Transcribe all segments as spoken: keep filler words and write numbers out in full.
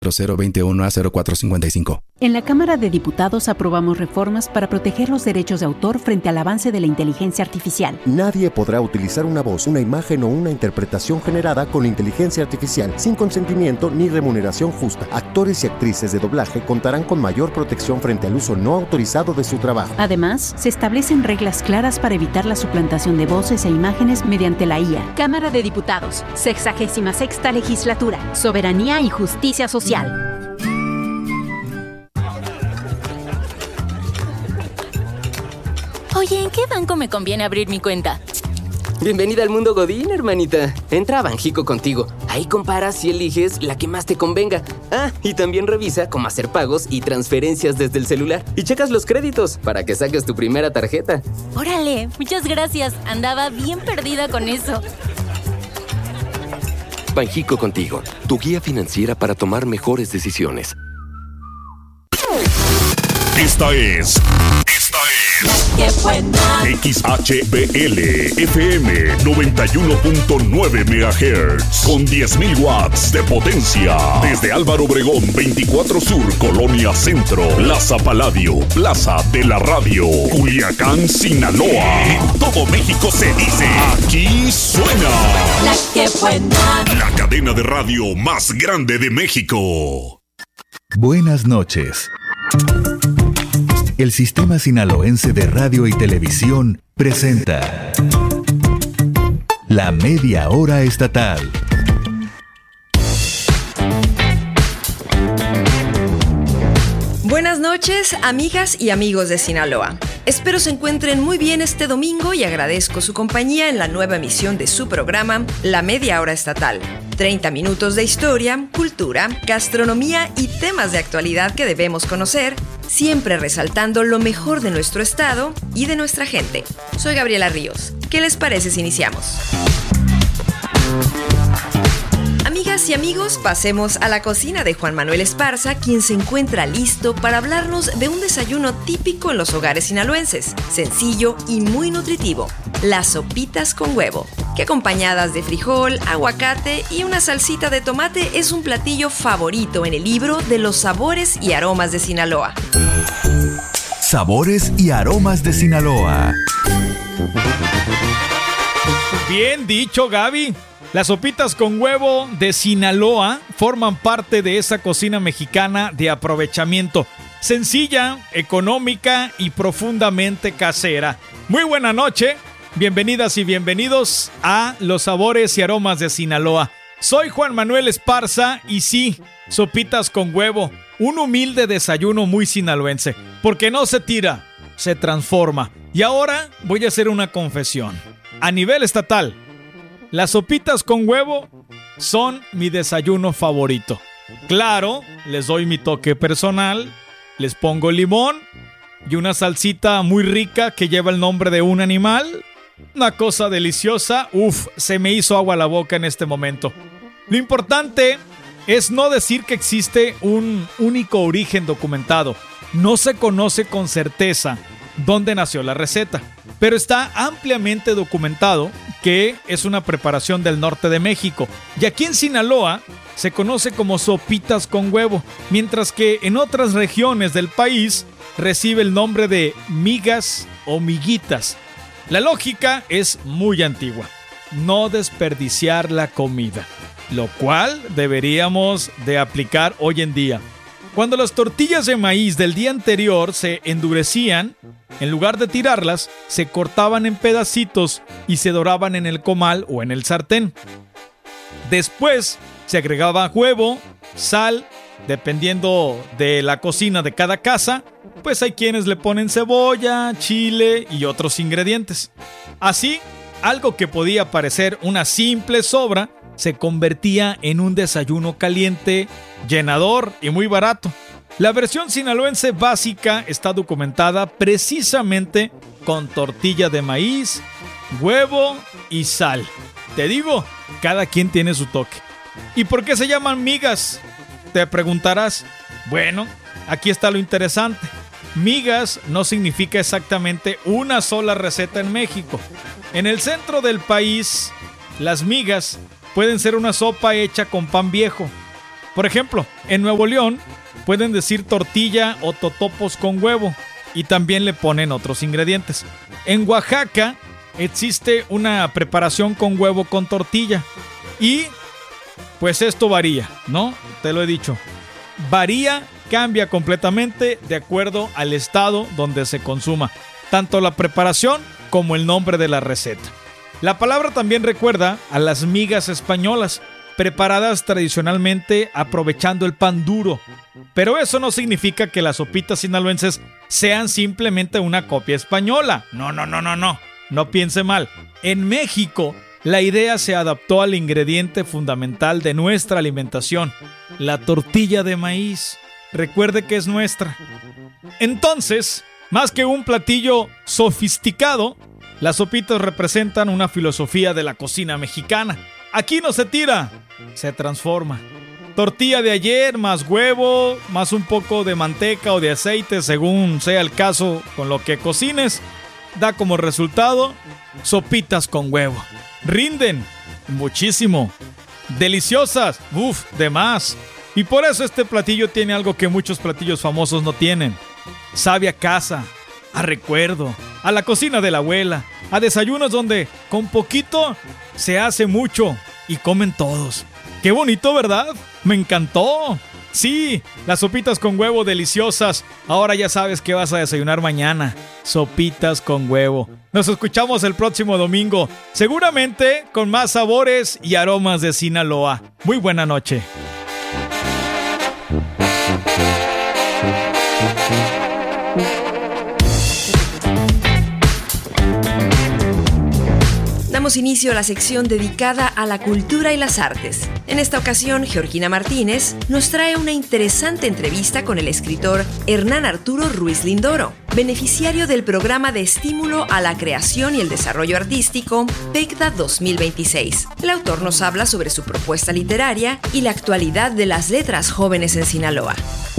cero veintiuno a cero cuatro cincuenta y cinco. En la Cámara de Diputados aprobamos reformas para proteger los derechos de autor frente al avance de la inteligencia artificial. Nadie podrá utilizar una voz, una imagen o una interpretación generada con inteligencia artificial sin consentimiento ni remuneración justa. Actores y actrices de doblaje contarán con mayor protección frente al uso no autorizado de su trabajo. Además, se establecen reglas claras para evitar la suplantación de voces e imágenes mediante la I A. Cámara de Diputados, sexagésima sexta legislatura, soberanía y justicia social. Oye, ¿en qué banco me conviene abrir mi cuenta? Bienvenida al mundo Godín, hermanita. Entra a Banjico contigo. Ahí comparas y eliges la que más te convenga. Ah, y también revisa cómo hacer pagos y transferencias desde el celular. Y checas los créditos para que saques tu primera tarjeta. Órale, muchas gracias. Andaba bien perdida con eso. Banjico contigo, tu guía financiera para tomar mejores decisiones. Esta es... Esta es... ¡Qué buena! X H B L F M noventa y uno punto nueve megahertz con diez mil watts de potencia. Desde Álvaro Obregón veinticuatro Sur, Colonia Centro, Plaza Paladio, Plaza de la Radio, Culiacán, Sinaloa. En todo México se dice, aquí suena La que buena. La cadena de radio más grande de México. Buenas noches. El Sistema Sinaloense de Radio y Televisión presenta La Media Hora Estatal. Buenas noches, amigas y amigos de Sinaloa. Espero se encuentren muy bien este domingo y agradezco su compañía en la nueva emisión de su programa La Media Hora Estatal. treinta minutos de historia, cultura, gastronomía y temas de actualidad que debemos conocer, siempre resaltando lo mejor de nuestro estado y de nuestra gente. Soy Gabriela Ríos. ¿Qué les parece si iniciamos? Amigas y amigos, pasemos a la cocina de Juan Manuel Esparza, quien se encuentra listo para hablarnos de un desayuno típico en los hogares sinaloenses, sencillo y muy nutritivo, las sopitas con huevo, que acompañadas de frijol, aguacate y una salsita de tomate es un platillo favorito en el libro de los sabores y aromas de Sinaloa. Sabores y aromas de Sinaloa. Bien dicho, Gaby. Las sopitas con huevo de Sinaloa forman parte de esa cocina mexicana de aprovechamiento. Sencilla, económica y profundamente casera. Muy buena noche. Bienvenidas y bienvenidos a Los Sabores y Aromas de Sinaloa. Soy Juan Manuel Esparza y sí, sopitas con huevo. Un humilde desayuno muy sinaloense. Porque no se tira, se transforma. Y ahora voy a hacer una confesión. A nivel estatal, las sopitas con huevo son mi desayuno favorito. Claro, les doy mi toque personal, les pongo limón y una salsita muy rica que lleva el nombre de un animal. Una cosa deliciosa. Uf, se me hizo agua a la boca en este momento. Lo importante es no decir que existe un único origen documentado. No se conoce con certeza dónde nació la receta, pero está ampliamente documentado que es una preparación del norte de México. Y aquí en Sinaloa se conoce como sopitas con huevo, mientras que en otras regiones del país recibe el nombre de migas o miguitas. La lógica es muy antigua: no desperdiciar la comida, lo cual deberíamos de aplicar hoy en día. Cuando las tortillas de maíz del día anterior se endurecían, en lugar de tirarlas, se cortaban en pedacitos y se doraban en el comal o en el sartén. Después se agregaba huevo, sal, dependiendo de la cocina de cada casa, pues hay quienes le ponen cebolla, chile y otros ingredientes. Así, algo que podía parecer una simple sobra se convertía en un desayuno caliente, llenador y muy barato. La versión sinaloense básica está documentada precisamente con tortilla de maíz, huevo y sal. Te digo, cada quien tiene su toque. ¿Y por qué se llaman migas?, te preguntarás. Bueno, aquí está lo interesante. Migas no significa exactamente una sola receta en México. En el centro del país, las migas pueden ser una sopa hecha con pan viejo, Por ejemplo, en Nuevo León pueden decir tortilla o totopos con huevo y también le ponen otros ingredientes. En Oaxaca existe una preparación con huevo con tortilla y pues esto varía, ¿no? Te lo he dicho. Varía, cambia completamente de acuerdo al estado donde se consuma, tanto la preparación como el nombre de la receta. La palabra también recuerda a las migas españolas, preparadas tradicionalmente aprovechando el pan duro. Pero eso no significa que las sopitas sinaloenses sean simplemente una copia española. No, no, no, no, no. No piense mal. En México, la idea se adaptó al ingrediente fundamental de nuestra alimentación, la tortilla de maíz. Recuerde que es nuestra. Entonces, más que un platillo sofisticado, las sopitas representan una filosofía de la cocina mexicana. Aquí no se tira, se transforma. Tortilla de ayer, más huevo, más un poco de manteca o de aceite, según sea el caso con lo que cocines, da como resultado sopitas con huevo. Rinden muchísimo, deliciosas, uff, de más. Y por eso este platillo tiene algo que muchos platillos famosos no tienen. Sabe a casa, a recuerdo, a la cocina de la abuela, a desayunos donde con poquito se hace mucho y comen todos. ¡Qué bonito, ¿verdad? ¡Me encantó! Sí, las sopitas con huevo deliciosas. Ahora ya sabes qué vas a desayunar mañana. Sopitas con huevo. Nos escuchamos el próximo domingo, seguramente con más sabores y aromas de Sinaloa. Muy buena noche. Damos inicio a la sección dedicada a la cultura y las artes. En esta ocasión, Georgina Martínez nos trae una interesante entrevista con el escritor Hernán Arturo Ruiz Lindoro, beneficiario del programa de estímulo a la creación y el desarrollo artístico PECDA dos mil veintiséis. El autor nos habla sobre su propuesta literaria y la actualidad de las letras jóvenes en Sinaloa.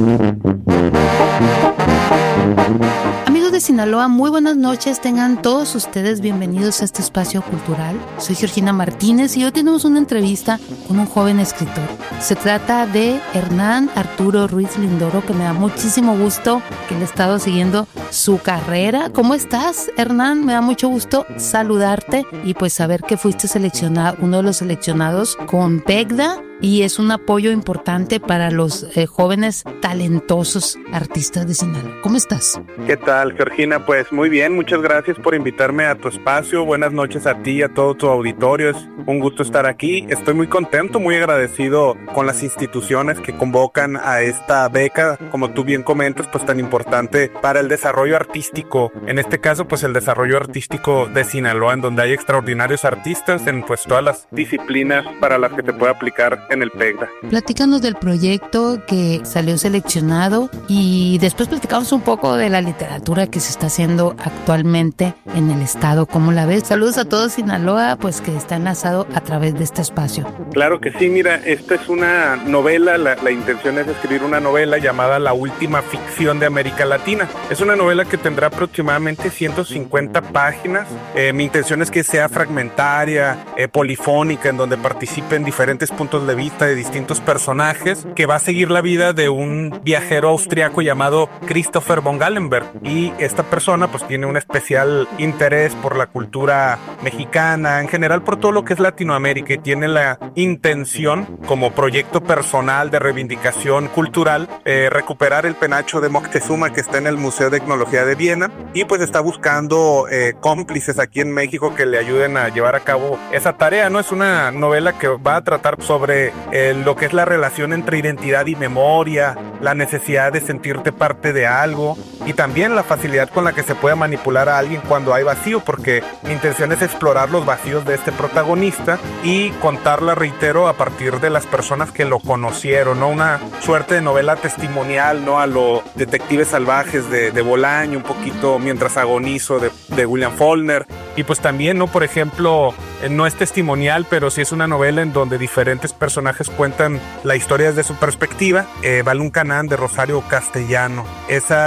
Amigos de Sinaloa, muy buenas noches. Tengan todos ustedes bienvenidos a este espacio cultural. Soy Georgina Martínez y hoy tenemos una entrevista con un joven escritor. Se trata de Hernán Arturo Ruiz Lindoro, que me da muchísimo gusto que le he estado siguiendo su carrera. ¿Cómo estás, Hernán? Me da mucho gusto saludarte y pues saber que fuiste seleccionado, uno de los seleccionados con PECDA, y es un apoyo importante para los eh, jóvenes talentosos artistas de Sinaloa. ¿Cómo estás? ¿Qué tal, Georgina? Pues muy bien, muchas gracias por invitarme a tu espacio. Buenas noches a ti y a todo tu auditorio. Es un gusto estar aquí. Estoy muy contento, muy agradecido con las instituciones que convocan a esta beca, como tú bien comentas, pues tan importante para el desarrollo artístico. En este caso, pues el desarrollo artístico de Sinaloa, en donde hay extraordinarios artistas en pues todas las disciplinas para las que te puede aplicar en el PECDA. Platícanos del proyecto que salió seleccionado y después platicamos un poco de la literatura que se está haciendo actualmente en el estado. ¿Cómo la ves? Saludos a todos Sinaloa, pues que está enlazado a través de este espacio. Claro que sí, mira, esta es una novela, la, la intención es escribir una novela llamada La Última Ficción de América Latina. Es una novela que tendrá aproximadamente ciento cincuenta páginas. Eh, mi intención es que sea fragmentaria, eh, polifónica, en donde participen diferentes puntos de vista de distintos personajes, que va a seguir la vida de un viajero austriaco llamado Christopher von Gallenberg, y esta persona pues tiene un especial interés por la cultura mexicana, en general por todo lo que es Latinoamérica, y tiene la intención como proyecto personal de reivindicación cultural eh, recuperar el penacho de Moctezuma que está en el Museo de Etnología de Viena, y pues está buscando eh, cómplices aquí en México que le ayuden a llevar a cabo esa tarea, ¿no? Es una novela que va a tratar sobre Eh, lo que es la relación entre identidad y memoria, la necesidad de sentirte parte de algo y también la facilidad con la que se puede manipular a alguien cuando hay vacío, porque mi intención es explorar los vacíos de este protagonista y contarla, reitero, a partir de las personas que lo conocieron, ¿no? Una suerte de novela testimonial, ¿no? A lo Detectives Salvajes de, de Bolaño, un poquito Mientras Agonizo de, de William Faulkner, y pues también, ¿no? Por ejemplo, eh, no es testimonial, pero sí es una novela en donde diferentes personajes cuentan la historia desde su perspectiva. eh, Balún Canán de Rosario Castellano. Esa, eh,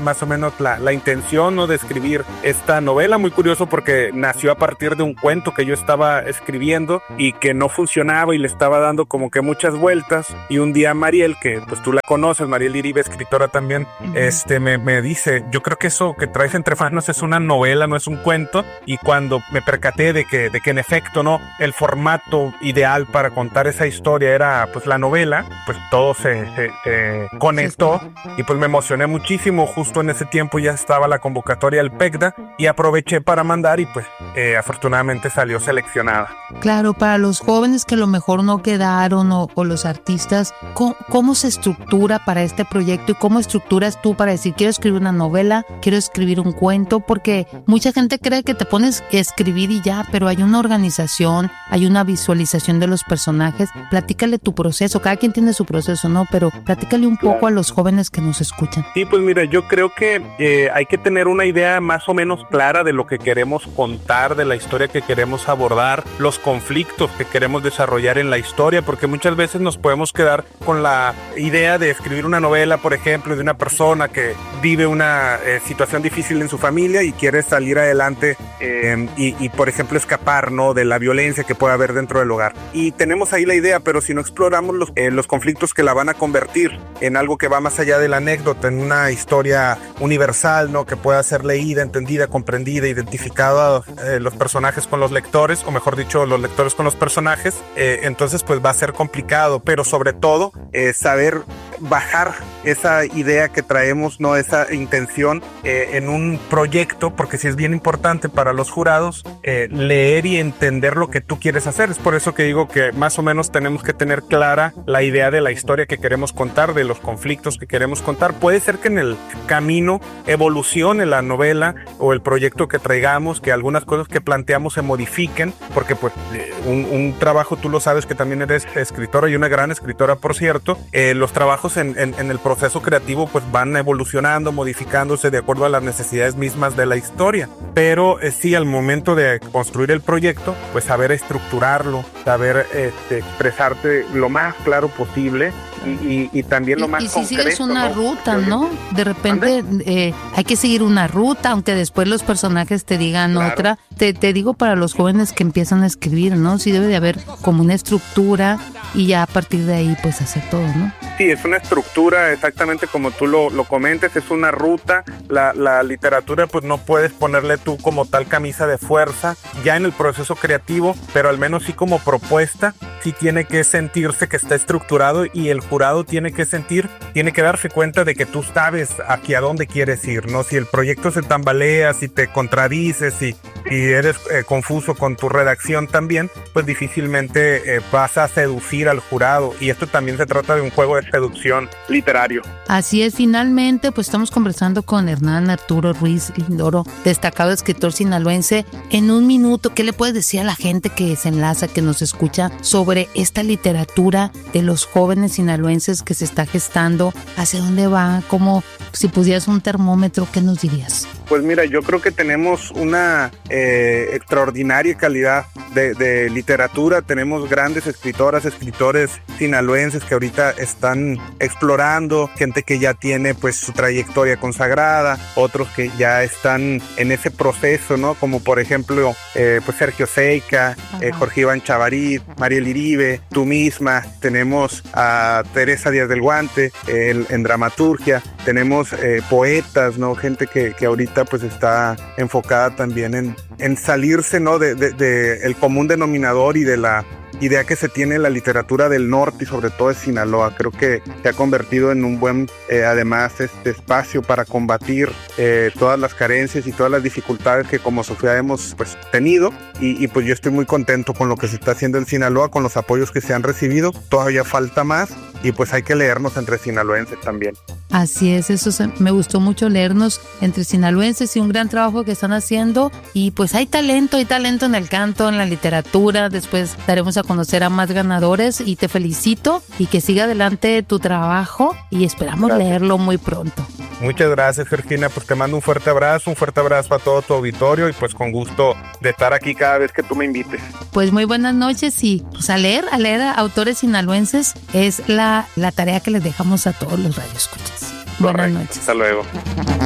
más o menos la, la intención, ¿no?, de escribir esta novela. Muy curioso porque nació a partir de un cuento que yo estaba escribiendo y que no funcionaba y le estaba dando como que muchas vueltas, y un día Mariel, que pues tú la conoces, Mariel Iribe, escritora también, uh-huh. este me, me dice, yo creo que eso que traes entre manos es una novela, no es un cuento. Y cuando me percaté de que, de que en efecto, no, el formato ideal para contar esa historia era pues la novela, pues todo se, se, se conectó, y pues me emocioné muchísimo. Justo en ese tiempo ya estaba la convocatoria del PECDA y aproveché para mandar, y pues eh, afortunadamente salió seleccionada. Claro, para los jóvenes que a lo mejor no quedaron o, o los artistas, ¿cómo, ¿cómo se estructura para este proyecto y cómo estructuras tú para decir quiero escribir una novela, quiero escribir un cuento? Porque mucha gente cree que te pones a escribir y ya, pero hay una organización, hay una visualización de los personajes. Platícale tu proceso, cada quien tiene su proceso, ¿no? Pero platícale un poco claro. a los jóvenes que nos escuchan. Sí, pues mira, yo creo que eh, hay que tener una idea más o menos clara de lo que queremos contar, de la historia que queremos abordar, los conflictos que queremos desarrollar en la historia, porque muchas veces nos podemos quedar con la idea de escribir una novela, por ejemplo, de una persona que vive una eh, situación difícil en su familia y quiere salir adelante eh, y, y, por ejemplo, escapar, ¿no?, de la violencia que puede haber dentro del hogar. Y tenemos ahí la idea, pero si no exploramos los, eh, los conflictos que la van a convertir en algo que va más allá de la anécdota, en una historia universal, ¿no?, que pueda ser leída, entendida, comprendida, identificada eh, los personajes con los lectores, o mejor dicho, los lectores con los personajes, eh, entonces pues va a ser complicado, pero sobre todo eh, saber bajar esa idea que traemos, no esa intención eh, en un proyecto, porque sí es bien importante para los jurados eh, leer y entender lo que tú quieres hacer. Es por eso que digo que más o menos tenemos que tener clara la idea de la historia que queremos contar, de los conflictos que queremos contar. Puede ser que en el camino evolucione la novela o el proyecto que traigamos, que algunas cosas que planteamos se modifiquen, porque pues un, un trabajo, tú lo sabes que también eres escritora y una gran escritora, por cierto, eh, los trabajos en, en, en el proceso creativo pues van evolucionando, modificándose de acuerdo a las necesidades mismas de la historia, pero eh, sí, al momento de construir el proyecto, pues saber estructurarlo, saber este, expresarte lo más claro posible y, y, y también lo y, más y si concreto. sigues una ¿no? ruta, ¿no? De repente eh, hay que seguir una ruta, aunque después los personajes te digan claro. otra. Te, te digo para los jóvenes que empiezan a escribir, ¿no? Sí debe de haber como una estructura y ya a partir de ahí pues hacer todo, ¿no? Sí, es una estructura exactamente como tú lo, lo comentes, es una ruta. La, la literatura pues no puedes ponerle tú como tal camisa de fuerza ya en el proceso creativo, pero al menos sí como propuesta, sí tiene que sentirse que está estructurado y el jurado tiene que sentir, tiene que darse cuenta de que tú sabes hacia dónde quieres ir, ¿no? Si el proyecto se tambalea, si te contradices, si, si eres eh, confuso con tu redacción también, pues difícilmente eh, vas a seducir al jurado, y esto también se trata de un juego de seducción literario. Así es, finalmente pues estamos conversando con Hernán Arturo Ruiz Lindoro, destacado escritor sinaloense. En un minuto, ¿qué le puedes decir a la gente que se enlaza, que nos escucha, sobre esta literatura de los jóvenes sinaloenses que se está gestando? ¿Hacia dónde va? ¿Cómo, si pusieras un termómetro, qué nos dirías? Pues mira, yo creo que tenemos una eh, extraordinaria calidad de, de literatura. Tenemos grandes escritoras, escritores sinaloenses que ahorita están explorando, gente que ya tiene pues su trayectoria consagrada, otros que ya están en ese proceso, ¿no? Como por ejemplo eh, pues Sergio Seica, eh, Jorge Iván Chavarit, Mariel Iribe, tú misma. Tenemos a Teresa Díaz del Guante eh, en dramaturgia. Tenemos eh, poetas, ¿no? Gente que, que ahorita pues está enfocada también en, en salirse, ¿no? De, de, de el común denominador y de la idea que se tiene en la literatura del norte y sobre todo de Sinaloa. Creo que se ha convertido en un buen, eh, además, este espacio para combatir eh, todas las carencias y todas las dificultades que como sociedad hemos pues tenido, y, y pues yo estoy muy contento con lo que se está haciendo en Sinaloa, con los apoyos que se han recibido. Todavía falta más y pues hay que leernos entre sinaloenses también. Así es, eso se, me gustó mucho leernos entre sinaloenses y un gran trabajo que están haciendo, y pues hay talento, hay talento en el canto, en la literatura. Después daremos a conocer a más ganadores y te felicito y que siga adelante tu trabajo y esperamos gracias. Leerlo muy pronto. Muchas gracias, Georgina, pues te mando un fuerte abrazo, un fuerte abrazo a todo tu auditorio y pues con gusto de estar aquí cada vez que tú me invites. Pues muy buenas noches y pues a leer, a leer a autores sinaloenses es la, la tarea que les dejamos a todos los radioescuchas. Buenas noches. Hasta luego.